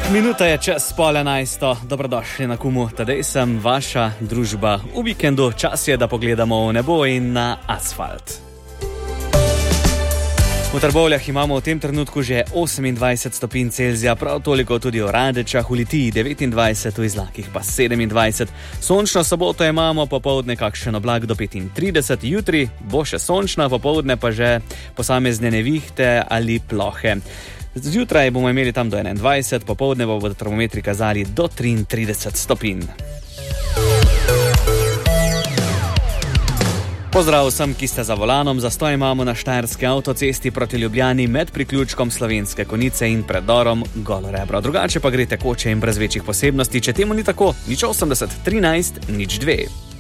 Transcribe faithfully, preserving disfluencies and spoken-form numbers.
Minuta je čez pol enajsto, dobrodošli na Kumu, tedaj sem vaša družba v vikendu, čas je, da pogledamo v nebo in na asfalt. V Trbovljah imamo v tem trenutku že osemindvajset stopinj Celzija, prav toliko tudi v Radečah, v Litiji devetindvajset, v Izlakih pa sedemindvajset. Sončno soboto imamo, popoldne kakšen oblak do petintrideset, jutri bo še sončna, popoldne pa že posamezne nevihte ali plohe. Zjutraj bomo imeli tam do enaindvajset, popoldne pa bodo termometri kazali do triintrideset stopinj. Pozdrav vsem, ki ste za volanom. Zastoj imamo na štajerski avtocesti proti Ljubljani med priključkom Slovenske Konjice in predorom Golo Rebro. Drugače pa gre tekoče in brez večjih posebnosti. Če temu ni tako, nič osemdeset trinajst nič dve.